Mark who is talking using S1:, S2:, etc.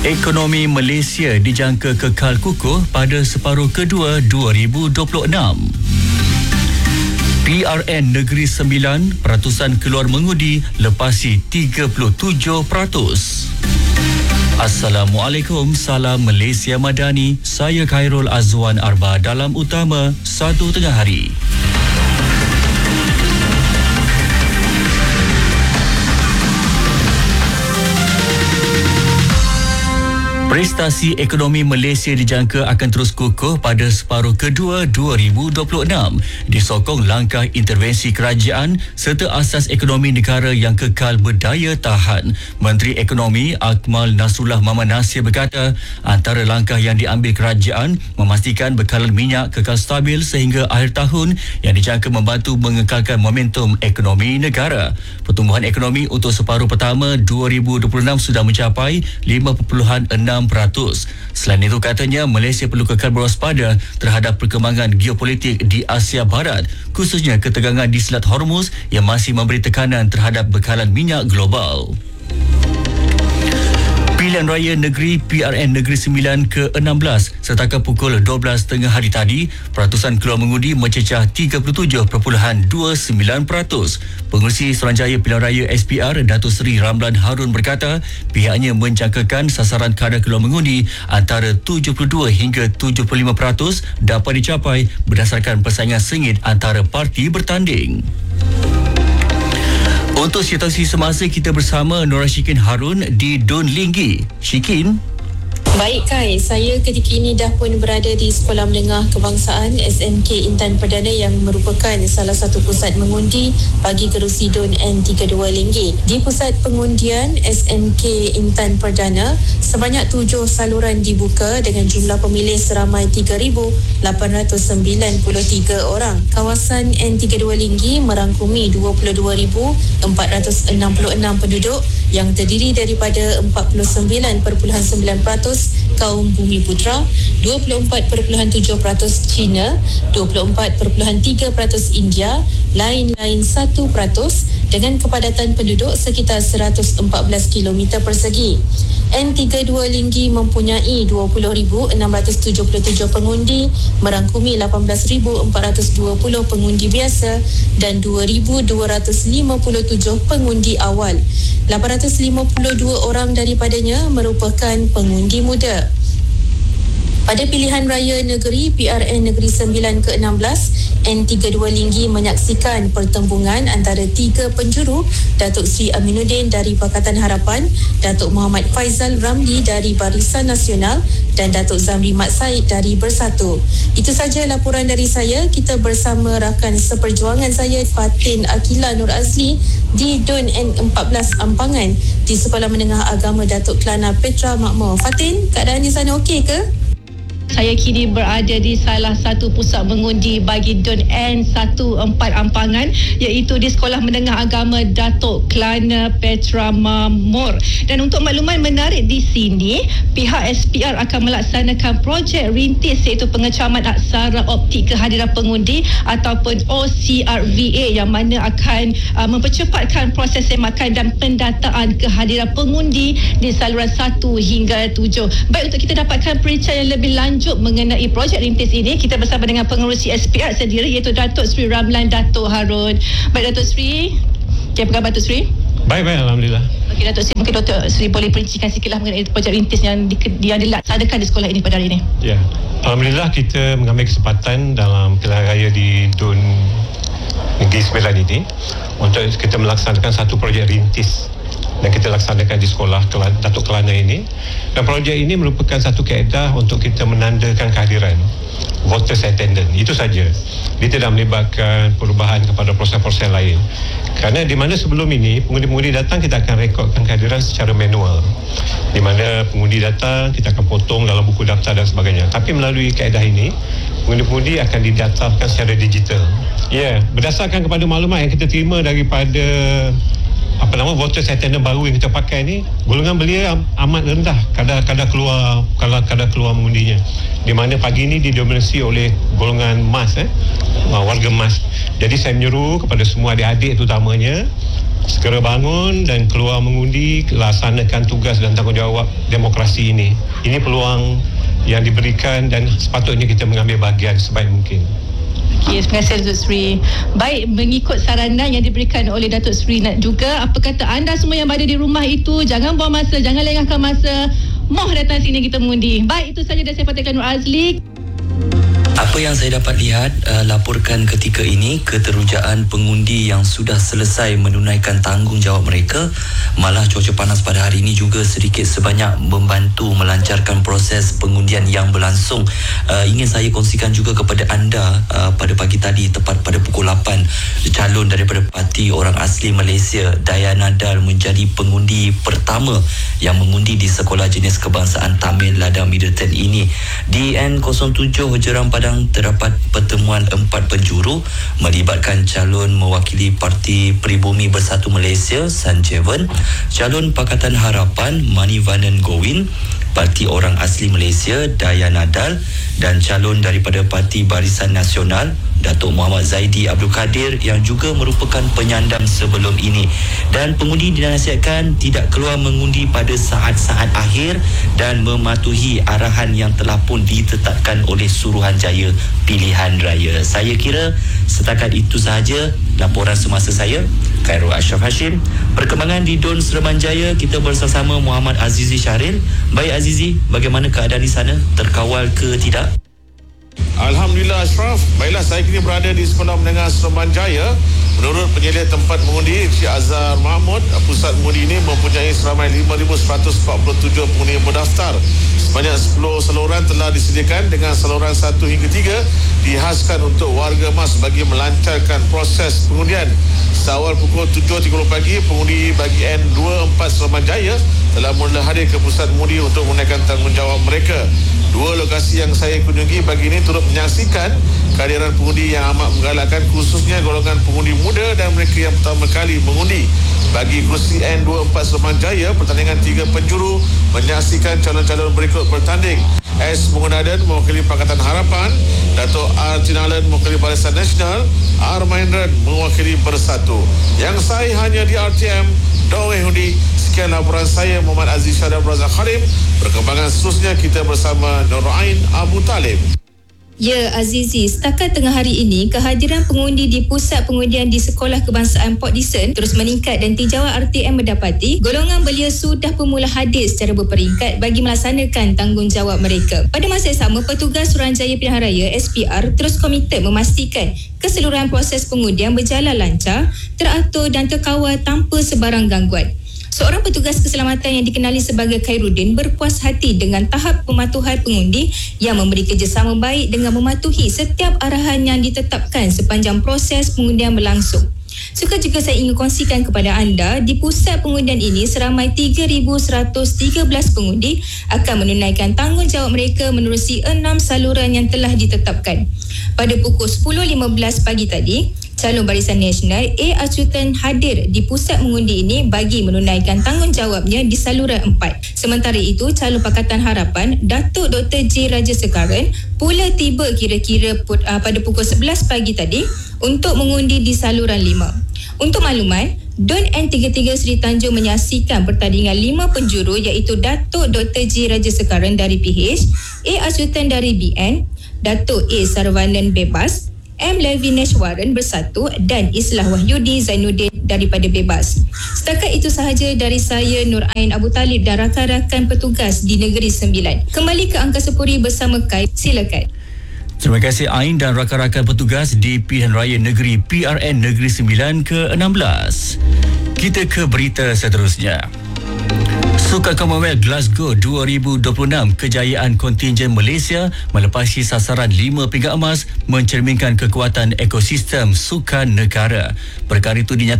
S1: Ekonomi Malaysia dijangka kekal kukuh pada separuh kedua 2026. PRN Negeri Sembilan, peratusan keluar mengundi lepasi 37%. Assalamualaikum, salam Malaysia Madani. Saya Khairul Azwan Arba dalam utama 1 tengah hari. Prestasi ekonomi Malaysia dijangka akan terus kukuh pada separuh kedua 2026 disokong langkah intervensi kerajaan serta asas ekonomi negara yang kekal berdaya tahan. Menteri Ekonomi Akmal Nasrullah Muhammad Nasir berkata, antara langkah yang diambil kerajaan memastikan bekalan minyak kekal stabil sehingga akhir tahun yang dijangka membantu mengekalkan momentum ekonomi negara. Pertumbuhan ekonomi untuk separuh pertama 2026 sudah mencapai 5.6%. Selain itu katanya Malaysia perlu kekal berwaspada terhadap perkembangan geopolitik di Asia Barat, khususnya ketegangan di Selat Hormuz yang masih memberi tekanan terhadap bekalan minyak global. Pilihan Raya Negeri PRN Negeri Sembilan ke-16 setakat pukul 12.30 hari tadi, peratusan keluar mengundi mencecah 37.29%. Pengerusi Suruhanjaya Pilihan Raya SPR Datuk Seri Ramlan Harun berkata, pihaknya menjangkakan sasaran kadar keluar mengundi antara 72 hingga 75% dapat dicapai berdasarkan persaingan sengit antara parti bertanding. Untuk situasi semasa, kita bersama Nora Shikin Harun di Dun Linggi. Shikin.
S2: Baik Kai, saya ketika ini dah pun berada di Sekolah Menengah Kebangsaan SMK Intan Perdana yang merupakan salah satu pusat mengundi bagi kerusi DUN N32 Linggi. Di pusat pengundian SMK Intan Perdana, sebanyak 7 saluran dibuka dengan jumlah pemilih seramai 3,893 orang. Kawasan N32 Linggi merangkumi 22,466 penduduk yang terdiri daripada 49.9% kaum Bumi Putra, 24.7% Cina, 24.3% India, lain-lain 1% dengan kepadatan penduduk sekitar 114 km persegi. N32 Linggi mempunyai 20,677 pengundi, merangkumi 18,420 pengundi biasa dan 2,257 pengundi awal. 852 orang daripadanya merupakan pengundi muda. Pada pilihan raya negeri PRN Negeri Sembilan ke-16, N32 Linggi menyaksikan pertembungan antara 3 penjuru, Datuk Seri Aminuddin dari Pakatan Harapan, Datuk Muhammad Faizal Ramli dari Barisan Nasional dan Datuk Zamri Mat Said dari Bersatu. Itu saja laporan dari saya. Kita bersama rakan seperjuangan saya Fatin Akila Nur Azli di DUN N14 Ampangan di Sekolah Menengah Agama Datuk Kelana Petra Makmur. Fatin, keadaan di sana okey ke?
S3: Saya kini berada di salah satu pusat mengundi bagi DUN N14 Ampangan, iaitu di Sekolah Menengah Agama Datuk Kelana Petra Makmur. Dan untuk makluman menarik di sini, pihak SPR akan melaksanakan projek rintis iaitu pengecaman aksara optik kehadiran pengundi ataupun OCRVA yang mana akan mempercepatkan proses semakan dan pendataan kehadiran pengundi di saluran 1 hingga 7. Baik, untuk kita dapatkan perincian yang lebih lanjut mengenai projek rintis ini, kita bersama dengan pengerusi SPR sendiri iaitu Datuk Seri Ramlan Datuk Harun. Baik Datuk Seri, apa khabar Datuk Seri?
S4: Baik, Alhamdulillah.
S3: Okey Datuk Seri, mungkin Datuk Seri boleh perincikan sikitlah mengenai projek rintis yang dilaksanakan di sekolah ini pada hari ini.
S4: Ya, Alhamdulillah kita mengambil kesempatan dalam pilihan raya di DUN Negeri Sembilan ini untuk kita melaksanakan satu projek rintis dan kita laksanakan di sekolah Datuk Kelana ini. Dan projek ini merupakan satu kaedah untuk kita menandakan kehadiran voters attendance. Itu saja. Dia tidak melibatkan perubahan kepada proses-proses lain. Kerana di mana sebelum ini pengundi-pengundi datang kita akan rekodkan kehadiran secara manual. Di mana pengundi datang kita akan potong dalam buku daftar dan sebagainya. Tapi melalui kaedah ini pengundi-pengundi akan didaftarkan secara digital. Ya, berdasarkan kepada maklumat yang kita terima daripada voters attendance baru yang kita pakai ni, golongan belia amat rendah kadar keluar mengundinya, di mana pagi ni didominasi oleh golongan mas, warga mas. Jadi saya menyeru kepada semua adik-adik terutamanya segera bangun dan keluar mengundi, laksanakan tugas dan tanggungjawab demokrasi ini. Ini peluang yang diberikan dan sepatutnya kita mengambil bahagian sebaik mungkin.
S3: Okay, terima kasih Datuk Seri. Baik, mengikut saranan yang diberikan oleh Datuk Seri juga, apa kata anda semua yang berada di rumah itu, jangan buang masa, jangan lengahkan masa, moh datang sini kita mengundi. Baik, itu saja dari saya Fatihah Nur Azli.
S5: Apa yang saya dapat lihat laporkan ketika ini, keterujaan pengundi yang sudah selesai menunaikan tanggungjawab mereka, malah cuaca panas pada hari ini juga sedikit sebanyak membantu melancarkan proses pengundian yang berlangsung. Ingin saya kongsikan juga kepada anda pada pagi tadi, tepat pada pukul 8, calon daripada Parti Orang Asli Malaysia Dayana Dal menjadi pengundi pertama yang mengundi di Sekolah Jenis Kebangsaan Tamil Ladang Middleton ini. Di N07 Jeram Padang terdapat pertemuan 4 penjuru melibatkan calon mewakili Parti Peribumi Bersatu Malaysia Sanjeevan, calon Pakatan Harapan Manivannan Gowin, Parti Orang Asli Malaysia Dayana Dal dan calon daripada Parti Barisan Nasional Datuk Muhammad Zaidi Abdul Kadir yang juga merupakan penyandang sebelum ini. Dan pengundi dinasihatkan tidak keluar mengundi pada saat-saat akhir dan mematuhi arahan yang telah pun ditetapkan oleh Suruhanjaya Pilihan Raya. Saya kira setakat itu sahaja laporan semasa saya. Khairul Ashraf Hashim. Perkembangan di Dun Seremanjaya, kita bersama Muhammad Azizi Syahril. Baik Azizi, bagaimana keadaan di sana? Terkawal ke tidak?
S6: Alhamdulillah Ashraf. Baiklah, saya kini berada di Sekolah Menengah Seremanjaya. Menurut penyelia tempat mengundi Encik Azhar Mahmud, pusat mengundi ini mempunyai seramai 5,147 pengundi yang berdaftar. Sebanyak 10 saluran telah disediakan dengan saluran 1 hingga 3 dihaskan untuk warga mas bagi melancarkan proses pengundian. Seawal pukul 7.30 pagi, pengundi bagi N24 Seremanjaya telah mula hadir ke pusat mengundi untuk menunaikan tanggungjawab mereka. 2 lokasi yang saya kunjungi pagi ini turut menyaksikan kehadiran pengundi yang amat menggalakkan, khususnya golongan pengundi muda dan mereka yang pertama kali mengundi. Bagi kursi N24 Seremanjaya, pertandingan 3 penjuru menyaksikan calon-calon berikut bertanding. S. Mungunadan mewakili Pakatan Harapan, Dato' R. Tinalan mewakili Barisan Nasional, R. Mahendran mewakili Bersatu. Yang saya hanya di RTM Dawai Hundi. Sekian laporan saya, Muhammad Aziz Syadab Razak Khalim. Perkembangan seterusnya kita bersama Nur Ain Abu Talib.
S2: Ya Azizi, setakat tengah hari ini, kehadiran pengundi di pusat pengundian di Sekolah Kebangsaan Port Dickson terus meningkat dan tinjauan RTM mendapati golongan belia sudah bermula hadir secara berperingkat bagi melaksanakan tanggungjawab mereka. Pada masa yang sama, petugas Suruhanjaya Pilihan Raya SPR terus komited memastikan keseluruhan proses pengundian berjalan lancar, teratur dan terkawal tanpa sebarang gangguan. Seorang petugas keselamatan yang dikenali sebagai Khairuddin berpuas hati dengan tahap pematuhan pengundi yang memberi kerjasama baik dengan mematuhi setiap arahan yang ditetapkan sepanjang proses pengundian berlangsung. Suka juga saya ingin kongsikan kepada anda, di pusat pengundian ini seramai 3,113 pengundi akan menunaikan tanggungjawab mereka menerusi 6 saluran yang telah ditetapkan. Pada pukul 10.15 pagi tadi, calon Barisan Nasional A. Acutan hadir di pusat mengundi ini bagi menunaikan tanggungjawabnya di saluran 4. Sementara itu, calon Pakatan Harapan Datuk Dr. J. Raja Sekaran pula tiba kira-kira pada pukul 11 pagi tadi untuk mengundi di saluran 5. Untuk maklumat, Dun N33 Seri Tanjung menyaksikan pertandingan 5 penjuru iaitu Datuk Dr. J. Raja Sekaran dari PH, A. Acutan dari BN, Datuk A. Sarvanan Bebas, M. Levineshwaran Bersatu dan Islah Wahyudi Zainuddin daripada Bebas. Setakat itu sahaja dari saya, Nur Ain Abu Talib dan rakan-rakan petugas di Negeri Sembilan. Kembali ke Angkasa Puri bersama Kai. Silakan.
S1: Terima kasih Ain dan rakan-rakan petugas di Pilihan Raya Negeri PRN Negeri Sembilan ke-16. Kita ke berita seterusnya. Sukan Commonwealth Glasgow 2026, kejayaan kontingen Malaysia melepasi sasaran 5 pingat emas mencerminkan kekuatan ekosistem sukan negara. Perkara itu dinyatakan